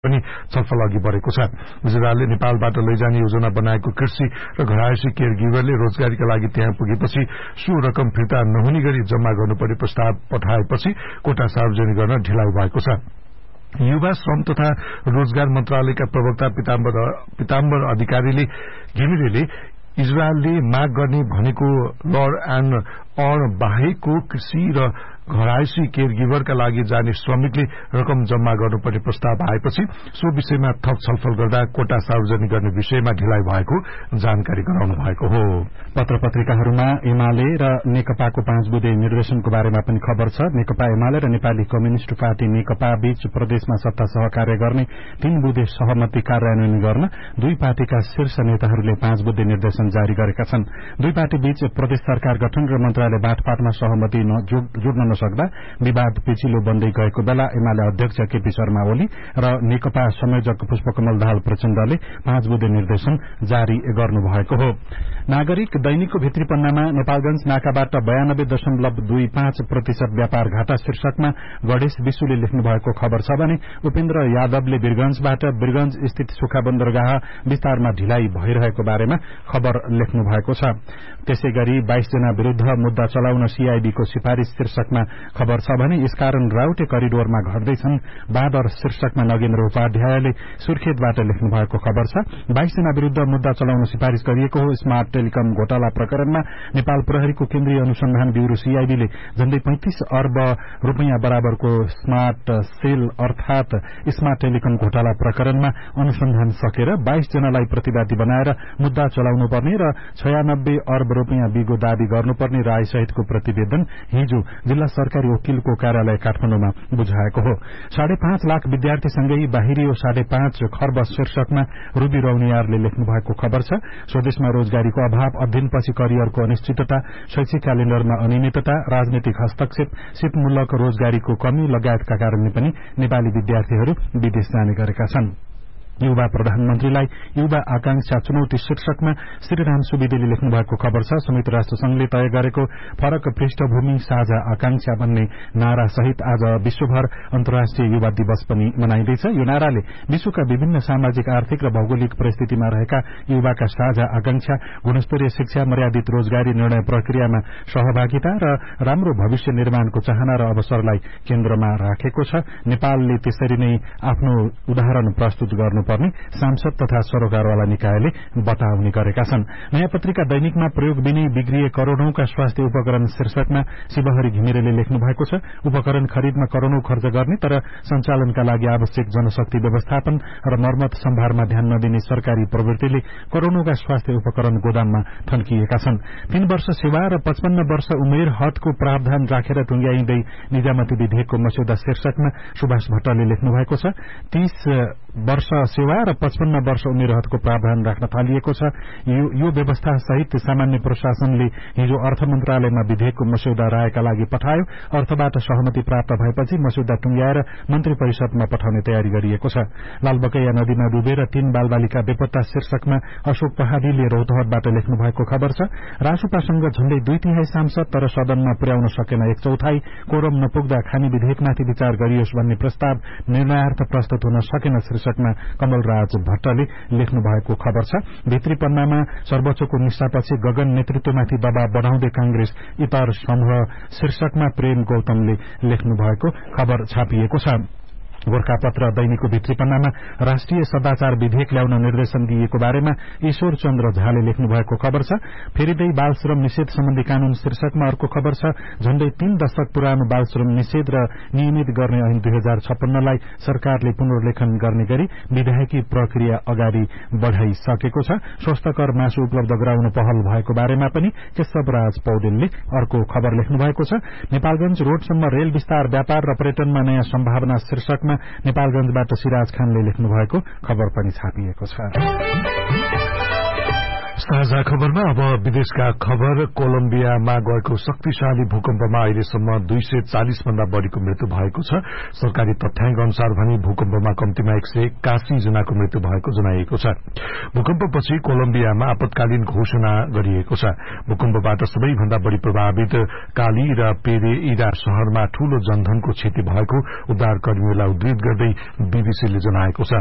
पनि छलफल अघि बढेको छ। इजरायलले नेपालबाट लैजाने योजना बनाएको कृषि र घरायसी केयर गिभरले रोजगारीका लागि त्यहाँ पुगेपछि सो रकम फिर्ता नहुने गरी जम्मा गर्नुपर्ने प्रस्ताव पठाएपछि कोटा सार्वजनिक गर्न ढिलाइ भएको छ। युवा श्रम तथा रोजगार मन्त्रालयका प्रवक्ता पीताम्बर अधिकारीले घिमिरेले इजरायलले माग गर्ने भनेको लॉ एन्ड अर्डर बाहेकको कृषि र घरायसी केयर गिभरका लागि जाने श्रमिकले रकम जम्मा गर्नुपर्ने प्रस्ताव आएपछि सो विषयमा थप छलफल गर्दा कोटा सार्वजनिक गर्ने विषयमा ढिलाइ भएको जानकारी गराउनु भएको हो। पत्र पत्रिकाहरूमा एमाले र नेकपाको 5 बुँदे निर्देशनको बारेमा पनि खबर छ। नेकपा एमाले र नेपाली कम्युनिष्ट पार्टी नेकपा बीच प्रदेशमा सत्ता सहकार्य गर्ने 3 बुँदे सहमति कार्यान्वयन गर्न दुई पार्टीका शीर्ष नेताहरूले 5 बुँदे निर्देशन जारी गरेका छन्। दुई पार्टी बीच प्रदेश सरकार गठन र मन्त्रालय बाँडफाँडमा सहमति जुट्न नसक्दा विवाद पेचिलो बन्दै गएको बेला एमाले अध्यक्ष केपी शर्मा ओली र नेकपा संयोजक पुष्पकमल दाहाल प्रचण्डले 5 बुँदे निर्देशन जारी गर्नुभएको हो। नागरिक दैनिकको भित्री पन्नामा नेपालगंज नाकाबाट 92.25% व्यापार घाटा शीर्षकमा गणेश विशुले लेख्नु भएको खबर छ भने उपेन्द्र यादवले वीरगंजबाट वीरगंज स्थित सुखा बन्दरगाह विस्तारमा ढिलाइ भइरहेको बारेमा खबर लेख्नु भएको छ। त्यसैगरी 22 जना विरूद्ध मुद्दा चलाउन सीआईडीको सिफारिश शीर्षकमा खबर छ भने यसकारण राउटे करिडोरमा घट्दैछन् बाँदर शीर्षकमा नगेन्द्र उपाध्यायले सुर्खेतबाट लेख्नु भएको खबर छ। 22 जना विरूद्ध मुद्दा चलाउन सिफारिश गरिएको हो। स्मार्ट टेलिकम घोटाला प्रकरणमा नेपाल प्रहरीको केन्द्रीय अनुसन्धान ब्यूरो सीआईडीले झण्डै 35 अर्ब रूपियाँ बराबरको स्मार्ट सेल अर्थात स्मार्ट टेलिकम घोटाला प्रकरणमा अनुसन्धान सकेर 22 जनालाई प्रतिवादी बनाएर मुद्दा चलाउनुपर्ने र 96 अर्ब रूपियाँ बिगो दावी गर्नुपर्ने राय सहितको प्रतिवेदन हिजो जिल्ला सरकारी वकिलको कार्यालय काठमाडौँमा बुझाएको हो। 5.5 लाख विद्यार्थीसँगै बाहिरियो 5.5 खर्ब शीर्षकमा रुबी रौनियारले लेख्नु भएको खबर छ। स्वदेशमा रोजगारीको अभाव, अध्ययनपछि करियरको अनिश्चितता, शैक्षिक क्यालेण्डरमा अनियमितता, राजनीतिक हस्तक्षेप, सिपमूलक रोजगारीको कमी लगायतका कारणले पनि नेपाली विद्यार्थीहरू विदेश जाने गरेका छन्। युवा प्रधानमन्त्रीलाई युवा आकांक्षा चुनौती शीर्षकमा श्रीराम सुवेदीले लेख्नु भएको खबर छ। संयुक्त राष्ट्र संघले तय गरेको फरक पृष्ठभूमि साझा आकांक्षा भन्ने नारा सहित आज विश्वभर अन्तर्राष्ट्रिय युवा दिवस पनि मनाइँदैछ। यो नाराले विश्वका विभिन्न सामाजिक, आर्थिक र भौगोलिक परिस्थितिमा रहेका युवाका साझा आकांक्षा, गुणस्तरीय शिक्षा, मर्यादित रोजगारी निर्णय प्रक्रियामा सहभागिता र राम्रो भविष्य निर्माणको चाहना र अवसरलाई केन्द्रमा राखेको छ। नेपालले त्यसरी नै आफ्नो उदाहरण प्रस्तुत गर्नुपर्ने सांसद तथा सरोकारवाला निकायले बताउने गरेका छन्। नयाँ पत्रिका दैनिकमा प्रयोग बिनै बिग्रिए करोड़ौंका स्वास्थ्य उपकरण शीर्षकमा शिवहरि घिमिरेले लेख्नु भएको छ। उपकरण खरिदमा करोड़ौं खर्च गर्ने तर सञ्चालनका लागि आवश्यक जनशक्ति व्यवस्थापन र मर्मत सम्भारमा ध्यान नदिने सरकारी प्रवृत्तिले करोड़ौंका स्वास्थ्य उपकरण गोदाममा थन्किएका छन्। 3 वर्ष सेवा र 55 वर्ष उमेर हदको प्रावधान राखेर टुंग्याइँदै निजामती विधेयकको मस्यौदा शीर्षकमा सुभाष भट्टले लेख्नु भएको छ। 30 वर्ष सेवा र 55 वर्ष उमेर हदको प्रावधान राख्न थालिएको छ। यो व्यवस्था सहित सामान्य प्रशासनले हिजो अर्थ मन्त्रालयमा विधेयकको मस्यौदा रायका लागि पठायो। अर्थबाट सहमति प्राप्त भएपछि मस्यौदा टुंग्याएर मन्त्री परिषदमा पठाउने तयारी गरिएको छ। लालबकैया नदीमा डुबेर 3 बालबालिका बेपत्ता शीर्षकमा अशोक पहाडीले रौतहटबाट लेख्नु भएको खबर छ। रासुपासँग झण्डै 2/3 सांसद तर सदनमा पुर्याउन सकेन 1/4। कोरम नपुग्दा खानी विधेयकमाथि विचार गरियोस् भन्ने प्रस्ताव निर्णयार्थ प्रस्तुत हुन सकेन शीर्षकमा कमलराज भट्टले लेख्नु भएको खबर छ। भित्री पन्नामा सर्वोच्चको निष्ठापछि गगन नेतृत्वमाथि दबाव बढ़ाउँदै कांग्रेस इतर समूह शीर्षकमा प्रेम गौतमले लेख्नु भएको खबर छापिएको छ। गोर्खापत्र दैनिकको भित्री पन्नामा राष्ट्रिय सदाचार विधेयक ल्याउन निर्देशन दिएको बारेमा ईश्वर चन्द्र झाले लेख्नु भएको खबर छ। फेरिदै बाल श्रम निषेध सम्बन्धी कानून शीर्षकमा अर्को खबर छ। झण्डै 3 दशक पुरानो बाल श्रम निषेध र नियमित गर्ने ऐन 2056 लाई सरकारले पुनर्लेखन गर्ने गरी विधायकी प्रक्रिया अगाडि बढ़ाइसकेको छ। स्वस्थकर मासु उपलब्ध गराउन पहल भएको बारेमा पनि केशवराज पौडेलले अर्को खबर लेख्नु भएको छ। नेपालगंज रोडसम्म रेल विस्तार, व्यापार र पर्यटनमा नयाँ सम्भावना शीर्षकमा नेपालगंजबाट सिराज खानले लेख्नु भएको खबर पनि छापिएको छ। साझा खबरमा अब विदेशका खबर। कोलम्बियामा गएको शक्तिशाली भूकम्पमा अहिलेसम्म 240 भन्दा बढ़ीको मृत्यु भएको छ। सरकारी तथ्याङ्क अनुसार भने भूकम्पमा कम्तीमा 181 जनाको मृत्यु भएको जनाइएको छ। भूकम्पपछि कोलम्बियामा आपतकालीन घोषणा गरिएको छ। भूकम्पबाट सबैभन्दा बढ़ी प्रभावित काली र पेरेइरा शहरमा ठूलो जनधनको क्षति भएको उद्धारकर्मीहरूलाई उद्धृत गर्दै बीबीसीले जनाएको छ।